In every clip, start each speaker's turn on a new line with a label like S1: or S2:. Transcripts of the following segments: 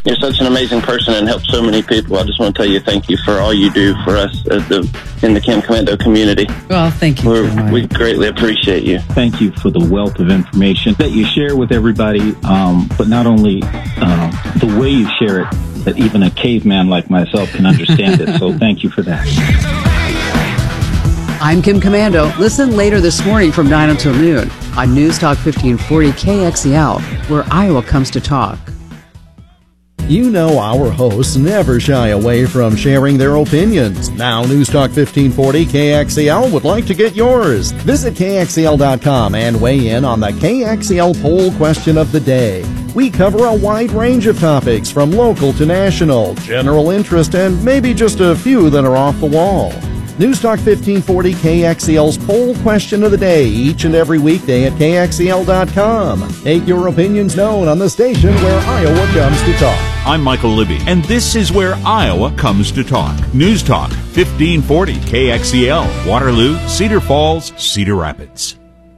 S1: You're such an amazing person and help so many people. I just want to tell you thank you for all you do for us in the Kim Komando community.
S2: Well, thank you.
S1: We greatly appreciate you.
S3: Thank you for the wealth of information that you share with everybody, but not only the way you share it, that even a caveman like myself can understand it. So thank you for that.
S2: I'm Kim Komando. Listen later this morning from 9 until noon on News Talk 1540 KXEL, where Iowa comes to talk.
S4: You know our hosts never shy away from sharing their opinions. Now News Talk 1540 KXEL would like to get yours. Visit KXEL.com and weigh in on the KXEL poll question of the day. We cover a wide range of topics from local to national, general interest, and maybe just a few that are off the wall. News Talk 1540 KXEL's poll question of the day each and every weekday at KXEL.com. Make your opinions known on the station where Iowa comes to talk.
S5: I'm Michael Libby, and this is where Iowa comes to talk. News Talk 1540 KXEL, Waterloo, Cedar Falls, Cedar Rapids.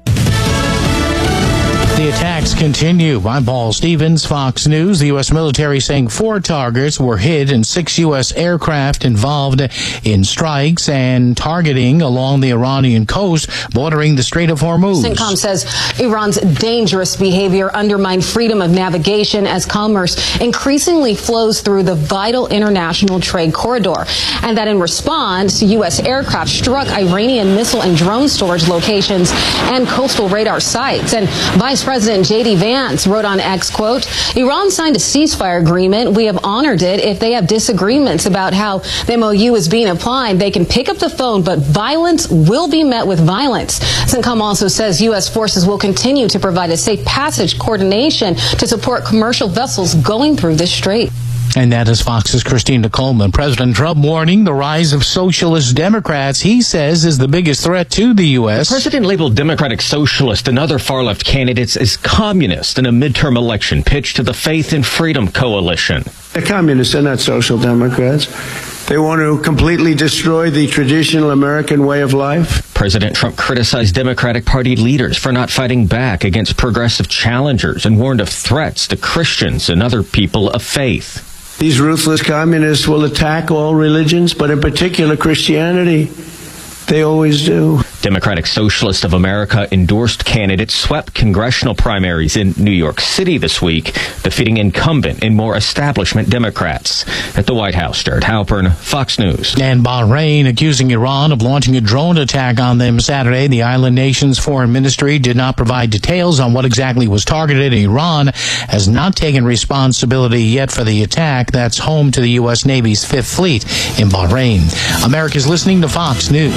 S6: The attacks continue. I'm Paul Stevens, Fox News. The U.S. military saying 4 targets were hit and 6 U.S. aircraft involved in strikes and targeting along the Iranian coast bordering the Strait of Hormuz.
S7: CENTCOM says Iran's dangerous behavior undermined freedom of navigation as commerce increasingly flows through the vital international trade corridor, and that in response, U.S. aircraft struck Iranian missile and drone storage locations and coastal radar sites. And Vice President J.D. Vance wrote on X, quote, Iran signed a ceasefire agreement. We have honored it. If they have disagreements about how the MOU is being applied, they can pick up the phone, but violence will be met with violence. CENTCOM also says U.S. forces will continue to provide a safe passage coordination to support commercial vessels going through this strait.
S6: And that is Fox's Christina Coleman. President Trump warning the rise of socialist Democrats, he says, is the biggest threat to the U.S.
S8: The president labeled Democratic Socialist and other far-left candidates as communist in a midterm election pitch to the Faith and Freedom Coalition.
S9: They're communists, they're not social democrats. They want to completely destroy the traditional American way of life.
S8: President Trump criticized Democratic Party leaders for not fighting back against progressive challengers and warned of threats to Christians and other people of faith.
S9: These ruthless communists will attack all religions, but in particular Christianity. They always do.
S8: Democratic Socialist of America endorsed candidates swept congressional primaries in New York City this week, defeating incumbent and more establishment Democrats. At the White House, Jared Halpern, Fox News.
S6: And Bahrain accusing Iran of launching a drone attack on them Saturday. The island nation's foreign ministry did not provide details on what exactly was targeted. Iran has not taken responsibility yet for the attack. That's home to the U.S. Navy's 5th Fleet in Bahrain. America's listening to Fox News.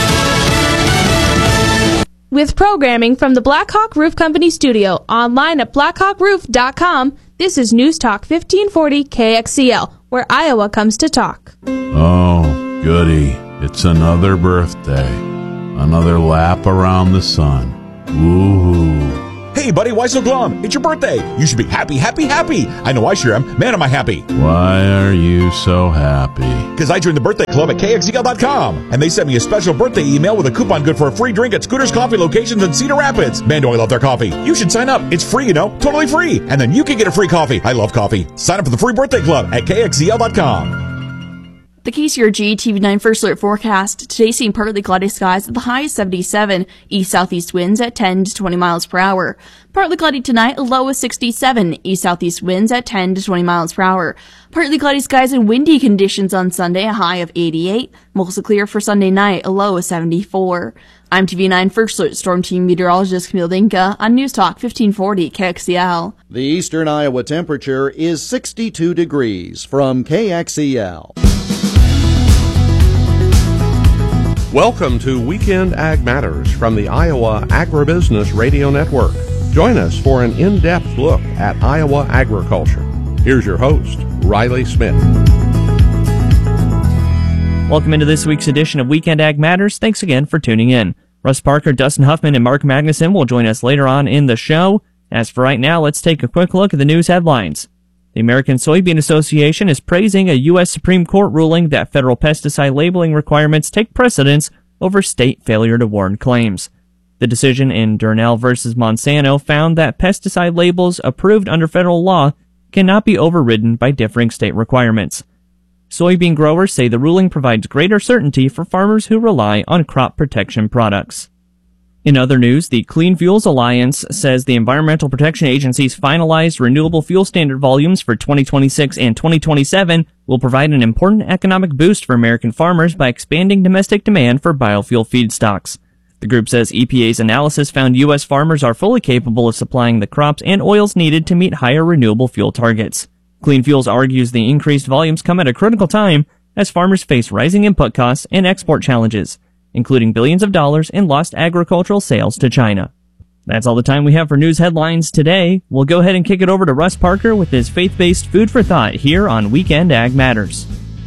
S10: With programming from the Blackhawk Roof Company studio, online at blackhawkroof.com, this is News Talk 1540 KXEL, where Iowa comes to talk.
S11: Oh, goody. It's another birthday. Another lap around the sun. Woo-hoo.
S5: Hey, buddy, why so glum? It's your birthday. You should be happy, happy, happy. I know I sure am. Man, am I happy.
S11: Why are you so happy?
S5: Because I joined the birthday club at KXEL.com, and they sent me a special birthday email with a coupon good for a free drink at Scooter's Coffee locations in Cedar Rapids. Man, do I love their coffee. You should sign up. It's free, you know, totally free. And then you can get a free coffee. I love coffee. Sign up for the free birthday club at KXEL.com.
S12: The KCRG TV9 First Alert forecast. Today seeing partly cloudy skies at the high of 77. East-southeast winds at 10 to 20 miles per hour. Partly cloudy tonight, a low of 67. East-southeast winds at 10 to 20 miles per hour. Partly cloudy skies and windy conditions on Sunday, a high of 88. Mostly clear for Sunday night, a low of 74. I'm TV9 First Alert Storm Team Meteorologist Camille Dinka on News Talk 1540 KXEL.
S4: The eastern Iowa temperature is 62 degrees from KXEL.
S13: Welcome to Weekend Ag Matters from the Iowa Agribusiness Radio Network. Join us for an in-depth look at Iowa agriculture. Here's your host, Riley Smith.
S14: Welcome into this week's edition of Weekend Ag Matters. Thanks again for tuning in. Russ Parker, Dustin Huffman, and Mark Magnuson will join us later on in the show. As for right now, let's take a quick look at the news headlines. The American Soybean Association is praising a U.S. Supreme Court ruling that federal pesticide labeling requirements take precedence over state failure to warn claims. The decision in Durnell versus Monsanto found that pesticide labels approved under federal law cannot be overridden by differing state requirements. Soybean growers say the ruling provides greater certainty for farmers who rely on crop protection products. In other news, the Clean Fuels Alliance says the Environmental Protection Agency's finalized renewable fuel standard volumes for 2026 and 2027 will provide an important economic boost for American farmers by expanding domestic demand for biofuel feedstocks. The group says EPA's analysis found U.S. farmers are fully capable of supplying the crops and oils needed to meet higher renewable fuel targets. Clean Fuels argues the increased volumes come at a critical time as farmers face rising input costs and export challenges, including billions of dollars in lost agricultural sales to China. That's all the time we have for news headlines today. We'll go ahead and kick it over to Russ Parker with his faith-based food for thought here on Weekend Ag Matters.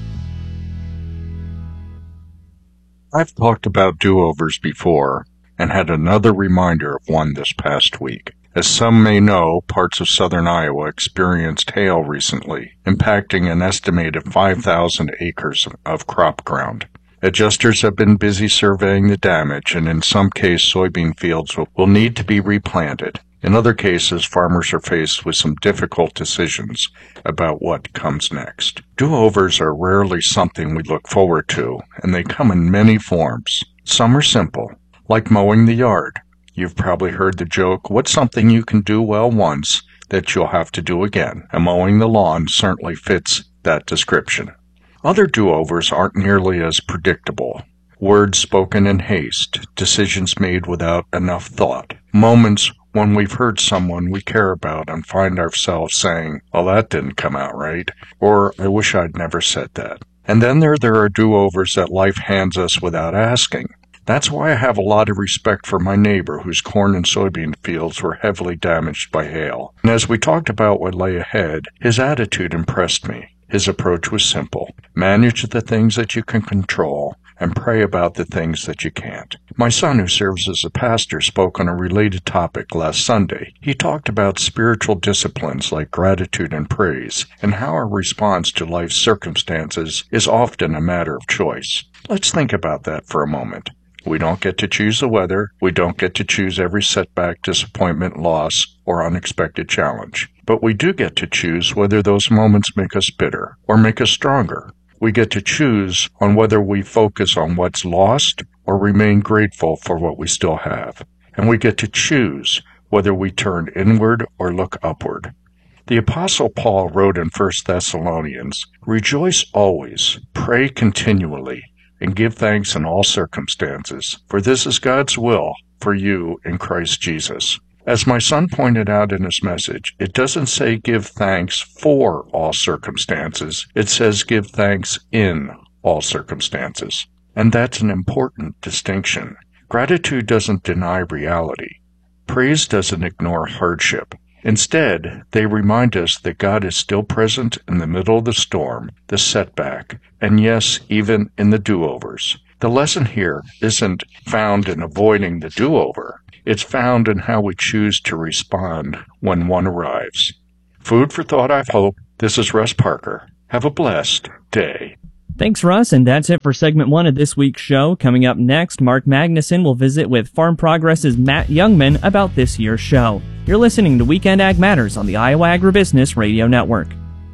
S15: I've talked about do-overs before and had another reminder of one this past week. As some may know, parts of southern Iowa experienced hail recently, impacting an estimated 5,000 acres of crop ground. Adjusters have been busy surveying the damage, and in some cases, soybean fields will need to be replanted. In other cases, farmers are faced with some difficult decisions about what comes next. Do-overs are rarely something we look forward to, and they come in many forms. Some are simple, like mowing the yard. You've probably heard the joke, what's something you can do well once that you'll have to do again? And mowing the lawn certainly fits that description. Other do-overs aren't nearly as predictable. Words spoken in haste, decisions made without enough thought, moments when we've heard someone we care about and find ourselves saying, well, that didn't come out right, or I wish I'd never said that. And then there are do-overs that life hands us without asking. That's why I have a lot of respect for my neighbor whose corn and soybean fields were heavily damaged by hail. And as we talked about what lay ahead, his attitude impressed me. His approach was simple. Manage the things that you can control and pray about the things that you can't. My son, who serves as a pastor, spoke on a related topic last Sunday. He talked about spiritual disciplines like gratitude and praise, and how our response to life's circumstances is often a matter of choice. Let's think about that for a moment. We don't get to choose the weather. We don't get to choose every setback, disappointment, loss, or unexpected challenge. But we do get to choose whether those moments make us bitter or make us stronger. We get to choose on whether we focus on what's lost or remain grateful for what we still have. And we get to choose whether we turn inward or look upward. The Apostle Paul wrote in 1 Thessalonians, "Rejoice always, pray continually, and give thanks in all circumstances, for this is God's will for you in Christ Jesus." As my son pointed out in his message, it doesn't say give thanks for all circumstances. It says give thanks in all circumstances. And that's an important distinction. Gratitude doesn't deny reality. Praise doesn't ignore hardship. Instead, they remind us that God is still present in the middle of the storm, the setback, and yes, even in the do-overs. The lesson here isn't found in avoiding the do-over. It's found in how we choose to respond when one arrives. Food for thought, I hope. This is Russ Parker. Have a blessed day.
S14: Thanks, Russ, and that's it for segment 1 of this week's show. Coming up next, Mark Magnuson will visit with Farm Progress's Matt Youngman about this year's show. You're listening to Weekend Ag Matters on the Iowa Agribusiness Radio Network.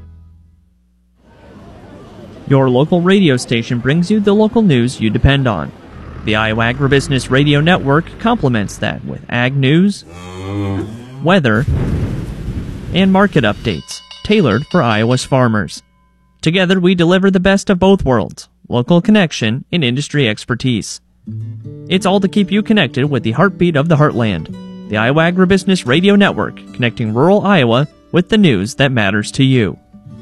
S14: Your local radio station brings you the local news you depend on. The Iowa Agribusiness Radio Network complements that with ag news, weather, and market updates tailored for Iowa's farmers. Together, we deliver the best of both worlds, local connection and industry expertise. It's all to keep you connected with the heartbeat of the heartland. The Iowa Agribusiness Radio Network, connecting rural Iowa with the news that matters to you.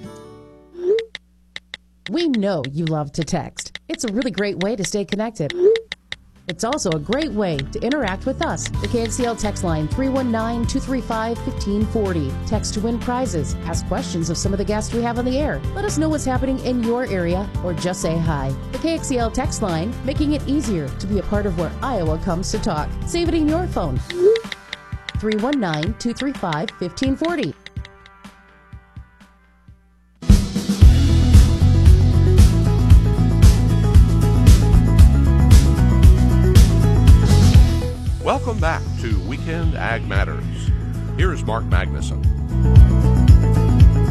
S16: We know you love to text. It's a really great way to stay connected. It's also a great way to interact with us. The KXCL text line 319-235-1540. Text to win prizes. Ask questions of some of the guests we have on the air. Let us know what's happening in your area or just say hi. The KXCL text line, making it easier to be a part of where Iowa comes to talk. Save it in your phone. 319-235-1540.
S13: Welcome back to Weekend Ag Matters. Here is Mark Magnuson.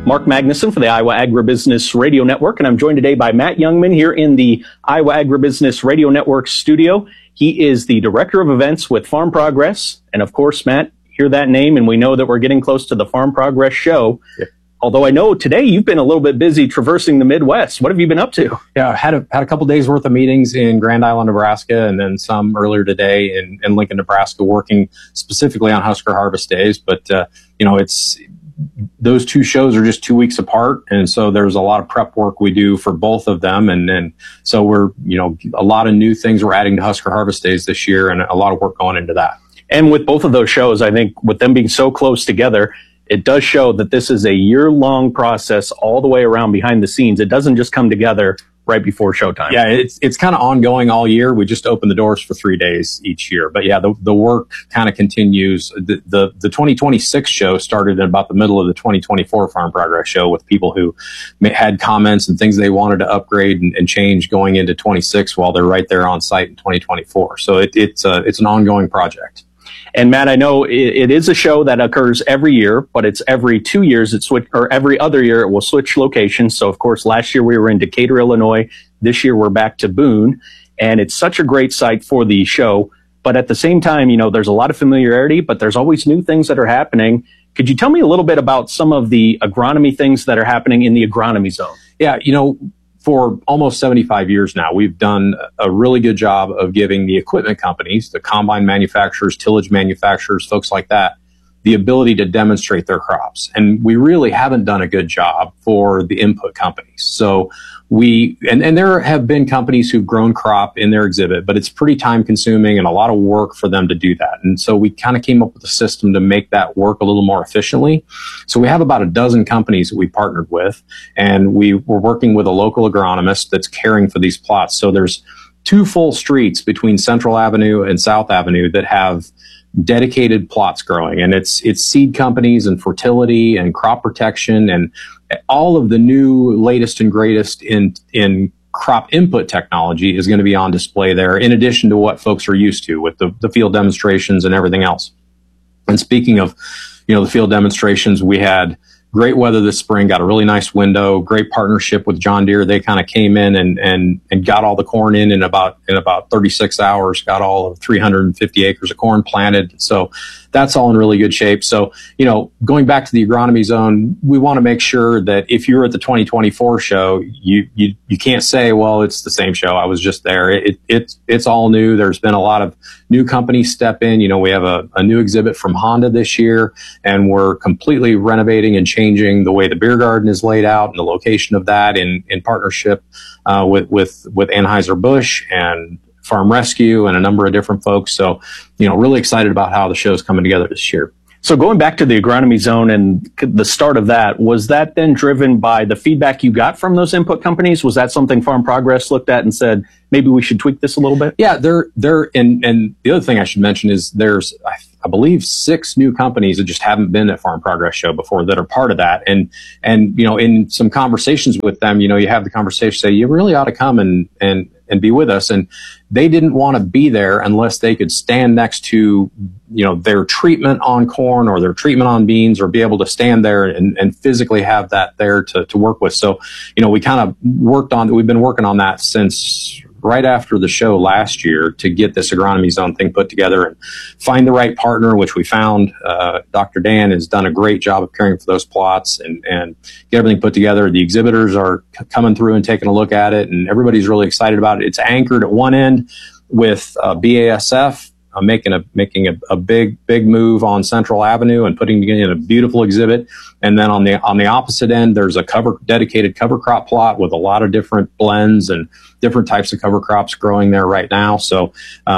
S17: Mark Magnuson for the Iowa Agribusiness Radio Network, and I'm joined today by Matt Youngman here in the Iowa Agribusiness Radio Network studio. He is the Director of Events with Farm Progress, and of course, Matt, hear that name, and we know that we're getting close to the Farm Progress show. Yeah. Although I know today you've been a little bit busy traversing the Midwest. What have you been up to?
S18: Yeah, I had a couple days worth of meetings in Grand Island, Nebraska, and then some earlier today in Lincoln, Nebraska, working specifically on Husker Harvest Days. But, it's those two shows are just 2 weeks apart. And so there's a lot of prep work we do for both of them. And so we're, a lot of new things we're adding to Husker Harvest Days this year and a lot of work going into that.
S17: And with both of those shows, I think with them being so close together, it does show that this is a year-long process all the way around behind the scenes. It doesn't just come together right before showtime.
S18: Yeah, it's kind of ongoing all year. We just open the doors for 3 days each year. But yeah, the work kind of continues. The 2026 show started in about the middle of the 2024 Farm Progress show with people who had comments and things they wanted to upgrade and change going into 26 while they're right there on site in 2024. So it's an ongoing project.
S17: And Matt, I know it is a show that occurs every year, but it's every 2 years or every other year it will switch locations. So of course, last year we were in Decatur, Illinois. This year we're back to Boone, and it's such a great site for the show. But at the same time, there's a lot of familiarity, but there's always new things that are happening. Could you tell me a little bit about some of the agronomy things that are happening in the agronomy zone?
S18: Yeah, for almost 75 years now, we've done a really good job of giving the equipment companies, the combine manufacturers, tillage manufacturers, folks like that, the ability to demonstrate their crops. And we really haven't done a good job for the input companies. So and there have been companies who've grown crop in their exhibit, but it's pretty time consuming and a lot of work for them to do that. And so we kind of came up with a system to make that work a little more efficiently. So we have about a dozen companies that we partnered with, and we're working with a local agronomist that's caring for these plots. So there's 2 full streets between Central Avenue and South Avenue that have dedicated plots growing, and it's seed companies and fertility and crop protection and all of the new latest and greatest in crop input technology is going to be on display there, in addition to what folks are used to with the field demonstrations and everything else. And speaking of, the field demonstrations, we had great weather this spring, got a really nice window, great partnership with John Deere. They kind of came in and got all the corn in about 36 hours, got all of 350 acres of corn planted. So that's all in really good shape. So, going back to the agronomy zone, we want to make sure that if you're at the 2024 show, you can't say, well, it's the same show. I was just there. It's all new. There's been a lot of new companies step in. We have a new exhibit from Honda this year, and we're completely renovating and changing the way the beer garden is laid out and the location of that in partnership with Anheuser-Busch and Farm Rescue and a number of different folks. So, really excited about how the show's coming together this year.
S17: So going back to the agronomy zone and the start of that, was that then driven by the feedback you got from those input companies? Was that something Farm Progress looked at and said, maybe we should tweak this a little bit?
S18: Yeah, and the other thing I should mention is there's, I believe, 6 new companies that just haven't been at Farm Progress Show before that are part of that. And in some conversations with them, you have the conversation, say, you really ought to come and be with us. And they didn't want to be there unless they could stand next to, their treatment on corn or their treatment on beans, or be able to stand there and physically have that there to work with. So, we kind of we've been working on that since right after the show last year to get this agronomy zone thing put together and find the right partner, which we found. Dr. Dan has done a great job of caring for those plots and get everything put together. The exhibitors are coming through and taking a look at it, and everybody's really excited about it. It's anchored at one end with BASF making a big move on Central Avenue and putting together a beautiful exhibit. And then on the opposite end, there's a dedicated cover crop plot with a lot of different blends and different types of cover crops growing there right now. So,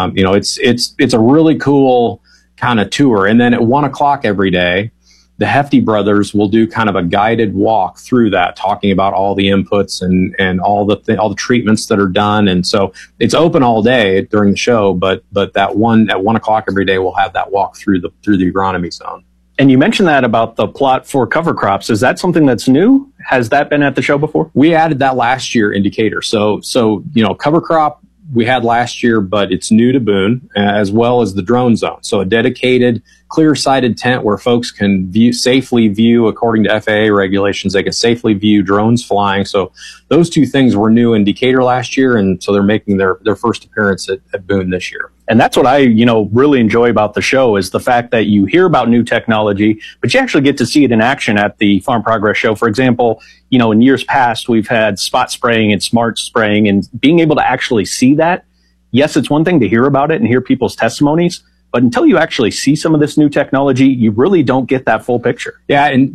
S18: it's a really cool kind of tour. And then at 1:00 every day, the Hefty brothers will do kind of a guided walk through that, talking about all the inputs and all the treatments that are done. And so it's open all day during the show, but at 1:00 every day, we'll have that walk through the agronomy zone.
S17: And you mentioned that about the plot for cover crops. Is that something that's new? Has that been at the show before?
S18: We added that last year in Decatur. So cover crop we had last year, but it's new to Boone, as well as the drone zone. So a dedicated, clear-sighted tent where folks can safely view, according to FAA regulations, they can safely view drones flying. So those two things were new in Decatur last year, and so they're making their first appearance at Boone this year.
S17: And that's what I, really enjoy about the show is the fact that you hear about new technology, but you actually get to see it in action at the Farm Progress Show. For example, in years past, we've had spot spraying and smart spraying, and being able to actually see that. Yes, it's one thing to hear about it and hear people's testimonies, but until you actually see some of this new technology, you really don't get that full picture.
S18: Yeah. And,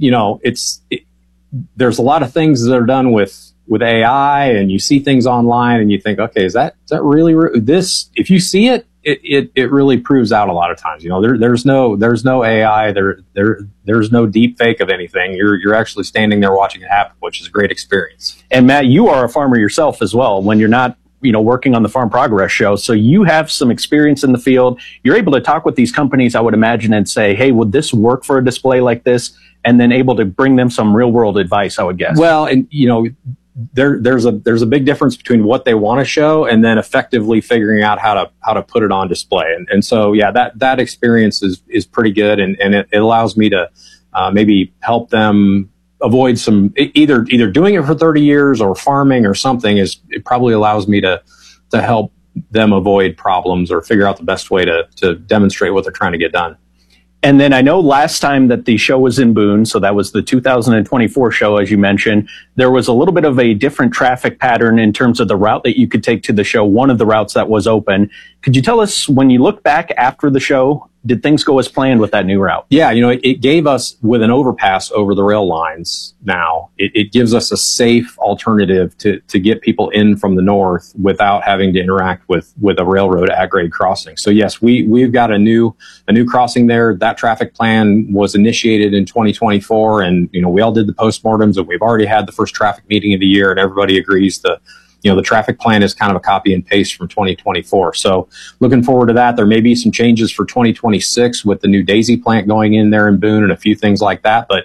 S18: there's a lot of things that are done with AI, and you see things online and you think, okay, is that really this? If you see it, it really proves out a lot of times. There's no AI, there's no deep fake of anything. You're actually standing there watching it happen, which is a great experience.
S17: And Matt, you are a farmer yourself as well when you're not, working on the Farm Progress Show. So you have some experience in the field. You're able to talk with these companies, I would imagine, and say, hey, would this work for a display like this? And then able to bring them some real world advice, I would guess.
S18: Well, and there's a big difference between what they want to show and then effectively figuring out how to put it on display. And so, yeah, that experience is pretty good, and it allows me to maybe help them avoid some either doing it for 30 years or farming or something. It probably allows me to help them avoid problems or figure out the best way to demonstrate what they're trying to get done.
S17: And then I know last time that the show was in Boone, so that was the 2024 show, as you mentioned, there was a little bit of a different traffic pattern in terms of the route that you could take to the show, one of the routes that was open. Could you tell us, when you look back after the show, did things go as planned with that new route?
S18: Yeah, it gave us, with an overpass over the rail lines now, it gives us a safe alternative to get people in from the north without having to interact with a railroad at-grade crossing. So yes, we've got a new crossing there. That traffic plan was initiated in 2024, and we all did the postmortems, and we've already had the first traffic meeting of the year, and everybody agrees the traffic plan is kind of a copy and paste from 2024. So looking forward to that. There may be some changes for 2026 with the new Daisy plant going in there in Boone and a few things like that. But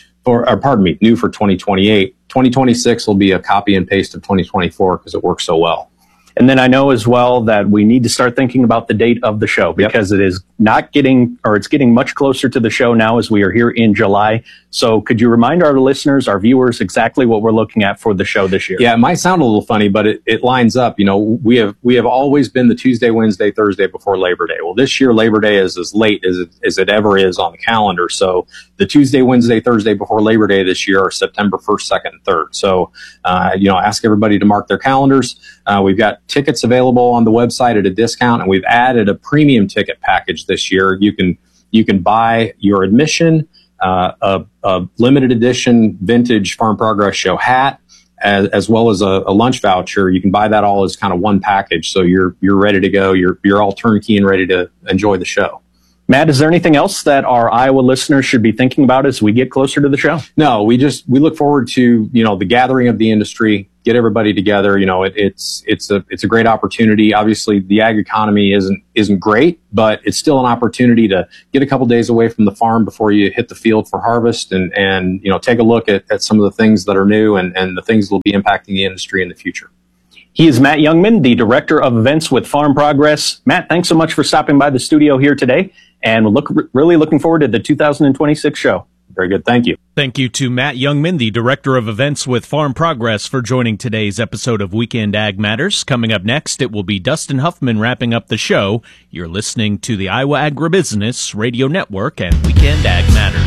S18: new for 2028. 2026 will be a copy and paste of 2024 because it works so well.
S17: And then I know as well that we need to start thinking about the date of the show, because it is it's getting much closer to the show now as we are here in July. So could you remind our listeners, our viewers, exactly what we're looking at for the show this year?
S18: Yeah, it might sound a little funny, but it lines up. We have always been the Tuesday, Wednesday, Thursday before Labor Day. Well, this year Labor Day is as late as it ever is on the calendar. So the Tuesday, Wednesday, Thursday before Labor Day this year are September 1st, 2nd, and 3rd. So, ask everybody to mark their calendars. We've got tickets available on the website at a discount, and we've added a premium ticket package this year. You can buy your admission, a limited edition vintage Farm Progress Show hat, as well as a lunch voucher. You can buy that all as kind of one package, so you're ready to go. You're all turnkey and ready to enjoy the show.
S17: Matt, is there anything else that our Iowa listeners should be thinking about as we get closer to the show?
S18: No, we look forward to, the gathering of the industry, get everybody together. It's a great opportunity. Obviously the ag economy isn't great, but it's still an opportunity to get a couple days away from the farm before you hit the field for harvest and take a look at some of the things that are new and the things that will be impacting the industry in the future.
S17: He is Matt Youngman, the Director of Events with Farm Progress. Matt, thanks so much for stopping by the studio here today, and really looking forward to the 2026 show.
S18: Very good. Thank you.
S19: Thank you to Matt Youngman, the Director of Events with Farm Progress, for joining today's episode of Weekend Ag Matters. Coming up next, it will be Dustin Huffman wrapping up the show. You're listening to the Iowa Agribusiness Radio Network and Weekend Ag Matters.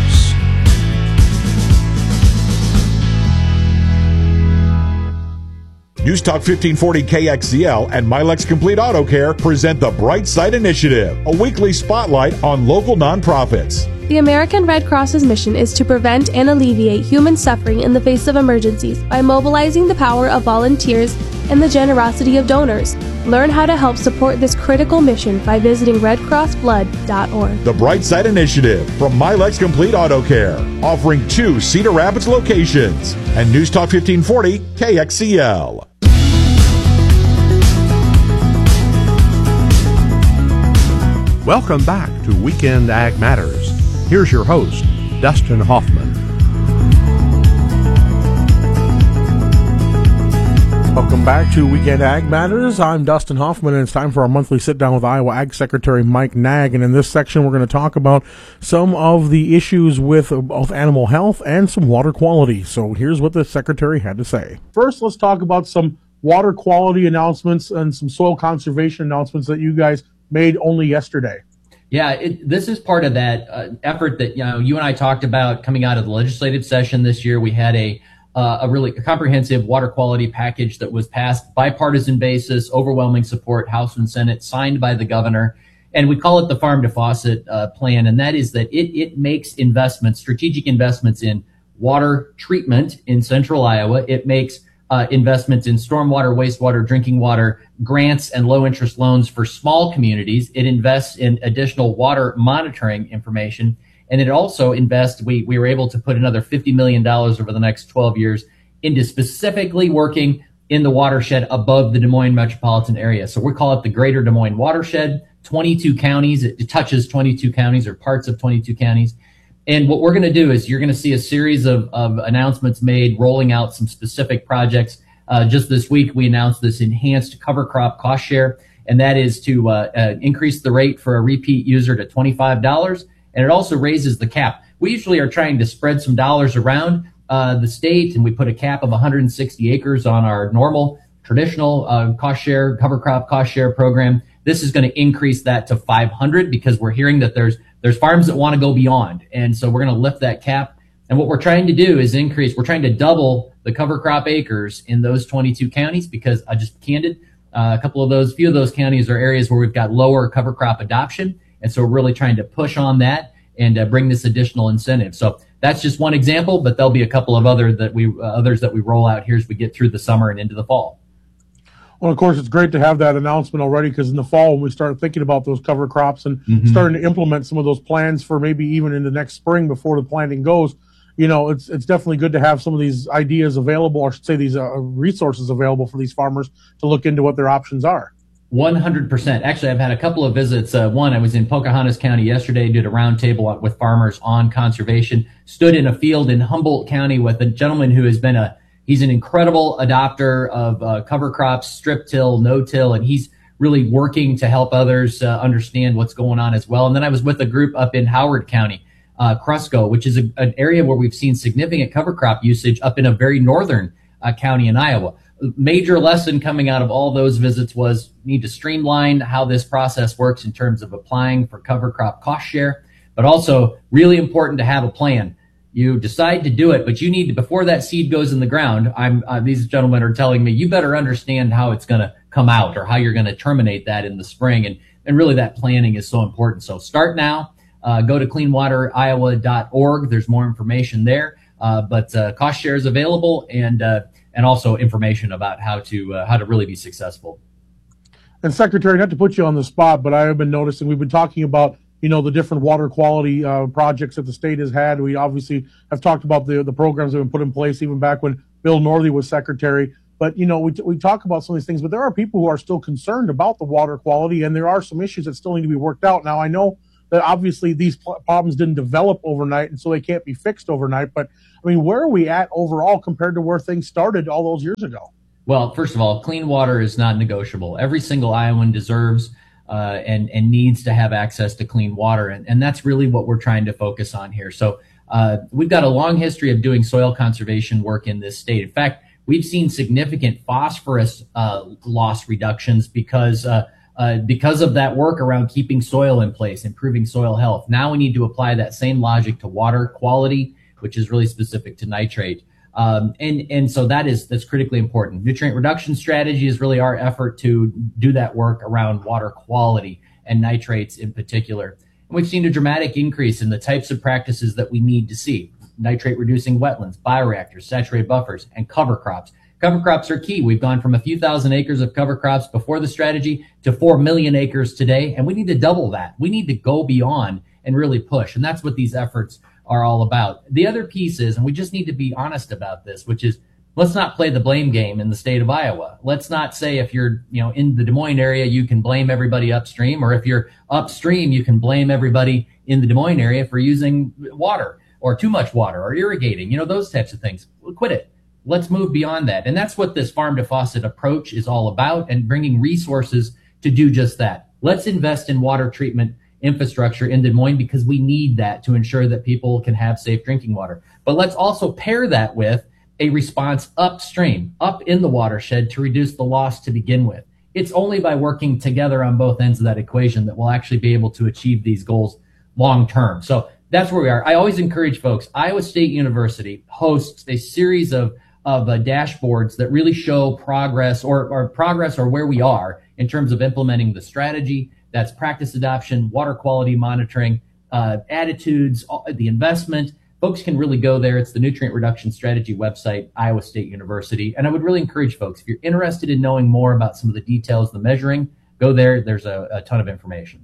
S5: News Talk 1540 KXCL and Milex Complete Auto Care present the Bright Side Initiative, a weekly spotlight on local nonprofits.
S10: The American Red Cross's mission is to prevent and alleviate human suffering in the face of emergencies by mobilizing the power of volunteers and the generosity of donors. Learn how to help support this critical mission by visiting redcrossblood.org.
S5: The Bright Side Initiative from Milex Complete Auto Care, offering 2 Cedar Rapids locations, and News Talk 1540 KXCL.
S13: Welcome back to Weekend Ag Matters. Here's your host, Dustin Hoffman.
S20: Welcome back to Weekend Ag Matters. I'm Dustin Hoffman, and it's time for our monthly sit-down with Iowa Ag Secretary Mike Naig. And in this section, we're going to talk about some of the issues with both animal health and some water quality. So here's what the Secretary had to say. First, let's talk about some water quality announcements and some soil conservation announcements that you guys made only yesterday.
S21: Yeah, this is part of that effort that you and I talked about coming out of the legislative session this year. We had a really comprehensive water quality package that was passed bipartisan basis, overwhelming support, House and Senate, signed by the governor. And we call it the Farm to Faucet plan. And that is that it makes investments, strategic investments in water treatment in central Iowa. It makes investments in stormwater, wastewater, drinking water, grants and low interest loans for small communities. It invests in additional water monitoring information. And it also invests, we were able to put another $50 million over the next 12 years into specifically working in the watershed above the Des Moines metropolitan area. So we call it the Greater Des Moines Watershed, 22 counties. It touches 22 counties or parts of 22 counties. And what we're going to do is you're going to see a series of announcements made rolling out some specific projects. Just this week, we announced this enhanced cover crop cost share, and that is to increase the rate for a repeat user to $25. And it also raises the cap. We usually are trying to spread some dollars around the state, and we put a cap of 160 acres on our normal, traditional cost share, cover crop cost share program. This is going to increase that to 500 because we're hearing that there's farms that want to go beyond. And so we're going to lift that cap. And what we're trying to do is we're trying to double the cover crop acres in those 22 counties because I just candid, few of those counties are areas where we've got lower cover crop adoption. And so we're really trying to push on that and bring this additional incentive. So that's just one example, but there'll be a couple of others that we roll out here as we get through the summer and into the fall.
S20: Well, of course, it's great to have that announcement already because in the fall, when we start thinking about those cover crops and starting to implement some of those plans for maybe even in the next spring before the planting goes, it's definitely good to have some of these ideas available, or I should say these resources available for these farmers to look into what their options are.
S21: 100%. Actually, I've had a couple of visits. One, I was in Pocahontas County yesterday, did a roundtable with farmers on conservation, stood in a field in Humboldt County with a gentleman who has been he's an incredible adopter of cover crops, strip till, no till, and he's really working to help others understand what's going on as well. And then I was with a group up in Howard County, Cresco, which is an area where we've seen significant cover crop usage up in a very northern county in Iowa. Major lesson coming out of all those visits was need to streamline how this process works in terms of applying for cover crop cost share, but also really important to have a plan. You decide to do it, but you need to, before that seed goes in the ground, these gentlemen are telling me, you better understand how it's going to come out or how you're going to terminate that in the spring. And really that planning is so important. So start now, go to cleanwateriowa.org. There's more information there. But cost share is available and also information about how to really be successful.
S20: And Secretary, not to put you on the spot, but I have been noticing we've been talking about the different water quality projects that the state has had. We obviously have talked about the programs that have been put in place even back when Bill Northey was Secretary. But we talk about some of these things, but there are people who are still concerned about the water quality, and there are some issues that still need to be worked out. Now I know that obviously these problems didn't develop overnight, and so they can't be fixed overnight. But I mean, where are we at overall compared to where things started all those years ago?
S21: Well, first of all, clean water is not negotiable. Every single Iowan deserves and needs to have access to clean water. And that's really what we're trying to focus on here. So we've got a long history of doing soil conservation work in this state. In fact, we've seen significant phosphorus loss reductions because of that work around keeping soil in place, improving soil health. Now we need to apply that same logic to water quality, which is really specific to nitrate. And so that's critically important. Nutrient reduction strategy is really our effort to do that work around water quality and nitrates in particular. And we've seen a dramatic increase in the types of practices that we need to see. Nitrate reducing wetlands, bioreactors, saturated buffers, and cover crops. Cover crops are key. We've gone from a few thousand acres of cover crops before the strategy to 4 million acres today, and we need to double that. We need to go beyond and really push, and that's what these efforts are all about. The other piece is, and we just need to be honest about this, which is let's not play the blame game in the state of Iowa. Let's not say if you're in the Des Moines area, you can blame everybody upstream, or if you're upstream, you can blame everybody in the Des Moines area for using water or too much water or irrigating, those types of things. Quit it. let's move beyond that. And that's what this farm to faucet approach is all about, and bringing resources to do just that. Let's invest in water treatment infrastructure in Des Moines because we need that to ensure that people can have safe drinking water. But let's also pair that with a response upstream, up in the watershed, to reduce the loss to begin with. It's only by working together on both ends of that equation that we'll actually be able to achieve these goals long term. So that's where we are. I always encourage folks, Iowa State University hosts a series of dashboards that really show progress or where we are in terms of implementing the strategy. That's practice adoption, water quality monitoring, attitudes, the investment. Folks can really go there. It's the Nutrient Reduction Strategy website, Iowa State University. And I would really encourage folks, if you're interested in knowing more about some of the details, the measuring, go there. There's a ton of information.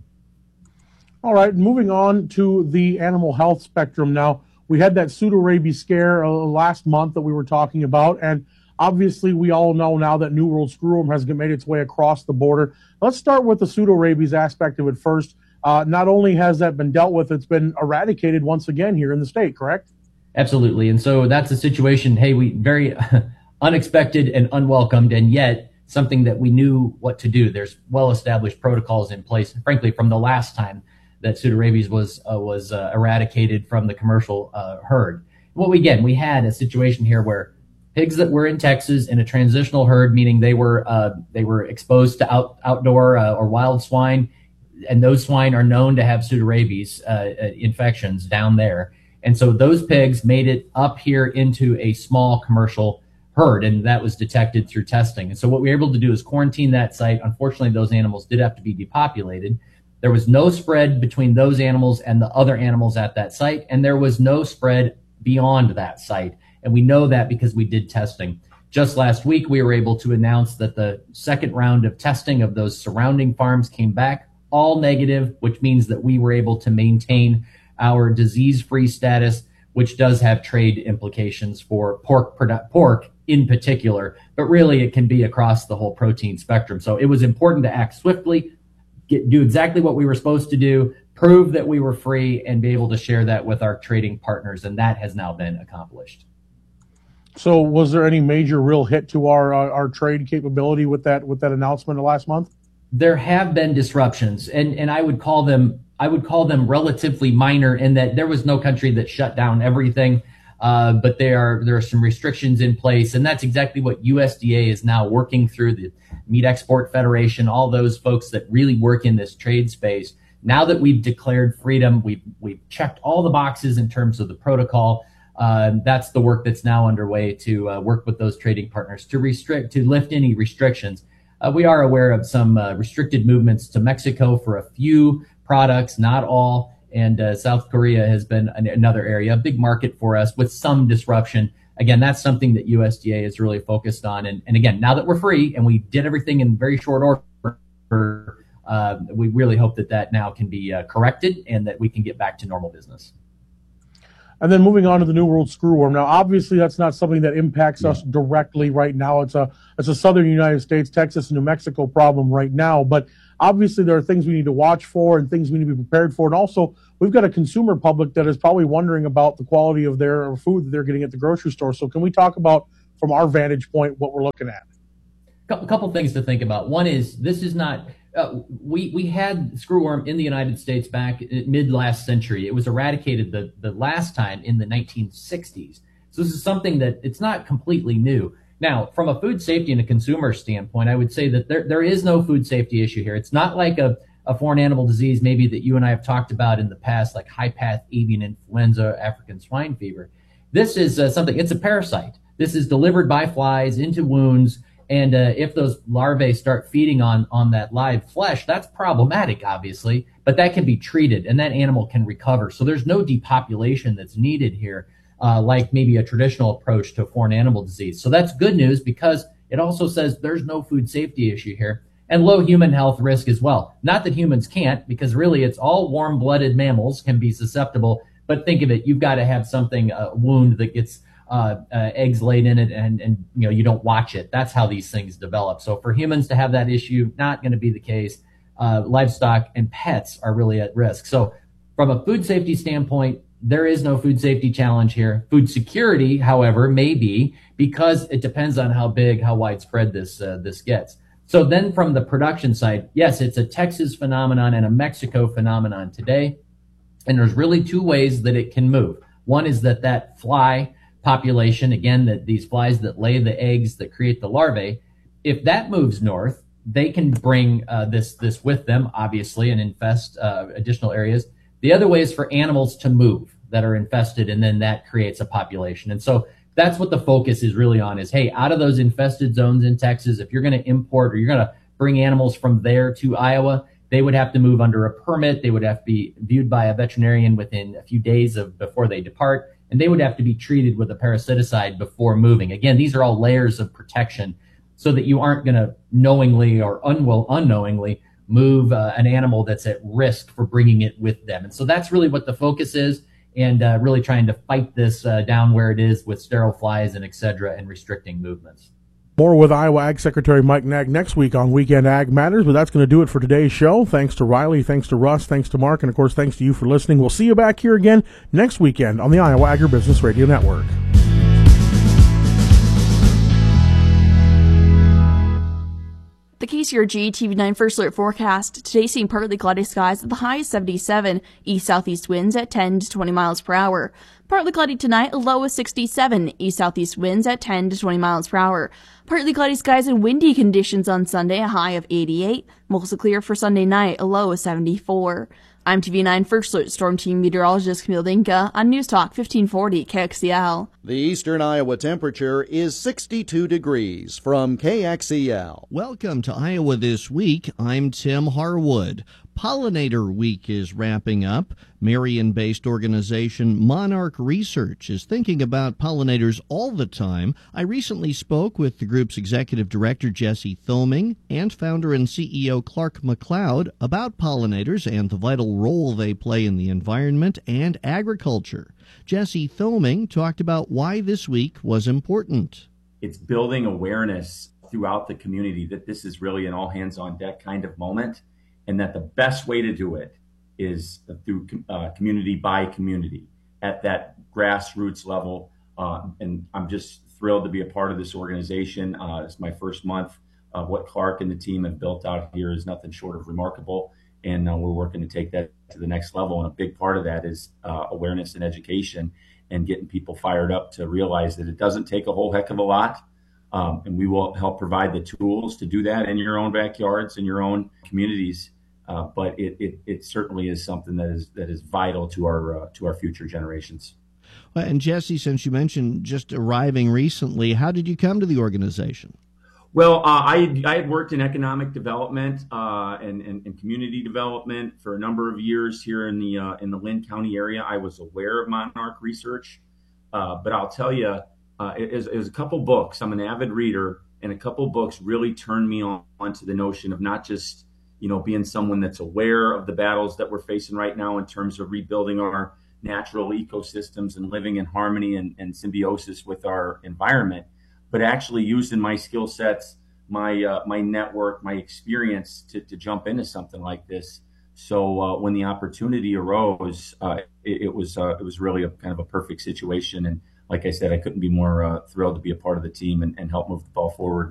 S20: All right, moving on to the animal health spectrum now. We had that pseudorabies scare last month that we were talking about, and obviously we all know now that New World screwworm has made its way across the border. Let's start with the pseudorabies aspect of it first. Not only has that been dealt with, it's been eradicated once again here in the state, correct?
S21: Absolutely, and so that's a situation, we very unexpected and unwelcomed, and yet something that we knew what to do. There's well-established protocols in place, frankly, from the last time that pseudorabies was eradicated from the commercial herd. We had a situation here where pigs that were in Texas in a transitional herd, meaning they were exposed to outdoor or wild swine, and those swine are known to have pseudorabies infections down there. And so those pigs made it up here into a small commercial herd, and that was detected through testing. And so what we were able to do is quarantine that site. Unfortunately, those animals did have to be depopulated. There was no spread between those animals and the other animals at that site, and there was no spread beyond that site. And we know that because we did testing. Just last week, we were able to announce that the second round of testing of those surrounding farms came back all negative, which means that we were able to maintain our disease-free status, which does have trade implications for pork in particular, but really it can be across the whole protein spectrum. So it was important to act swiftly, do exactly what we were supposed to do, prove that we were free, and be able to share that with our trading partners, and that has now been accomplished.
S20: So was there any major real hit to our trade capability with that announcement of last month?
S21: There have been disruptions, and I would call them relatively minor in that there was no country that shut down everything, but there are some restrictions in place, and that's exactly what USDA is now working through, the Meat Export Federation, all those folks that really work in this trade space. Now that we've declared freedom, we've checked all the boxes in terms of the protocol. That's the work that's now underway to work with those trading partners to lift any restrictions. We are aware of some restricted movements to Mexico for a few products, not all, and South Korea has been another area, a big market for us with some disruption. Again, that's something that USDA is really focused on. And again, now that we're free and we did everything in very short order, we really hope that now can be corrected and that we can get back to normal business.
S20: And then moving on to the New World screwworm. Now, obviously, that's not something that impacts us directly right now. It's a southern United States, Texas, and New Mexico problem right now. But obviously, there are things we need to watch for and things we need to be prepared for. And also, we've got a consumer public that is probably wondering about the quality of their food that they're getting at the grocery store. So can we talk about, from our vantage point, what we're looking at?
S21: A couple things to think about. One is, this is not... we had screwworm in the United States back mid last century. It was eradicated the last time in the 1960s. So this is something that it's not completely new. Now, from a food safety and a consumer standpoint, I would say that there is no food safety issue here. It's not like a foreign animal disease maybe that you and I have talked about in the past, like high-path avian influenza, African swine fever. This is something, it's a parasite. This is delivered by flies into wounds. And if those larvae start feeding on that live flesh, that's problematic, obviously, but that can be treated and that animal can recover. So there's no depopulation that's needed here, like maybe a traditional approach to a foreign animal disease. So that's good news because it also says there's no food safety issue here and low human health risk as well. Not that humans can't, because really it's all warm-blooded mammals can be susceptible. But think of it, you've got to have something, a wound that gets eggs laid in it and you don't watch it. That's how these things develop. So for humans to have that issue, not going to be the case. Livestock and pets are really at risk. So from a food safety standpoint, there is no food safety challenge here. Food security, however, may be, because it depends on how big, how widespread this gets. So then from the production side, yes, it's a Texas phenomenon and a Mexico phenomenon today. And there's really two ways that it can move. One is that fly population, again, that these flies that lay the eggs that create the larvae, if that moves north, they can bring this with them, obviously, and infest additional areas. The other way is for animals to move that are infested, and then that creates a population. And so that's what the focus is really on is, hey, out of those infested zones in Texas, if you're going to import or you're going to bring animals from there to Iowa, they would have to move under a permit. They would have to be viewed by a veterinarian within a few days before they depart, and they would have to be treated with a parasiticide before moving. Again, these are all layers of protection so that you aren't going to knowingly or unknowingly move an animal that's at risk for bringing it with them. And so that's really what the focus is, and really trying to fight this down where it is with sterile flies and et cetera, and restricting movements.
S20: More with Iowa Ag Secretary Mike Naig next week on Weekend Ag Matters, but that's going to do it for today's show. Thanks to Riley, thanks to Russ, thanks to Mark, and of course thanks to you for listening. We'll see you back here again next weekend on the Iowa Agribusiness Radio Network.
S12: The KCRG TV9 First Alert forecast. Today seeing partly cloudy skies at the high of 77. East-southeast winds at 10 to 20 miles per hour. Partly cloudy tonight, a low of 67. East-southeast winds at 10 to 20 miles per hour. Partly cloudy skies and windy conditions on Sunday, a high of 88. Mostly clear for Sunday night, a low of 74. I'm TV9 First Alert Storm Team Meteorologist Camille Dinka on News Talk 1540 KXEL.
S4: The eastern Iowa temperature is 62 degrees from KXEL.
S1: Welcome to Iowa This Week. I'm Tim Harwood. Pollinator Week is wrapping up. Marion-based organization Monarch Research is thinking about pollinators all the time. I recently spoke with the group's executive director, Jesse Thoming, and founder and CEO Clark McLeod about pollinators and the vital role they play in the environment and agriculture. Jesse Thoming talked about why this week was important.
S22: It's building awareness throughout the community that this is really an all-hands-on-deck kind of moment, and that the best way to do it is through community by community at that grassroots level. And I'm just thrilled to be a part of this organization. It's my first month. What Clark and the team have built out here is nothing short of remarkable. And we're working to take that to the next level. And a big part of that is awareness and education and getting people fired up to realize that it doesn't take a whole heck of a lot. And we will help provide the tools to do that in your own backyards, in your own communities. But it certainly is something that is vital to our future generations.
S1: Well, and Jesse, since you mentioned just arriving recently, how did you come to the organization?
S22: Well, I had worked in economic development and community development for a number of years here in the Linn County area. I was aware of Monarch Research, but I'll tell you, it was a couple books. I'm an avid reader, and a couple books really turned me on to the notion of not just being someone that's aware of the battles that we're facing right now in terms of rebuilding our natural ecosystems and living in harmony and symbiosis with our environment, but actually using my skill sets, my network, my experience to jump into something like this. So when the opportunity arose, it was really a kind of a perfect situation. And like I said, I couldn't be more thrilled to be a part of the team and help move the ball forward.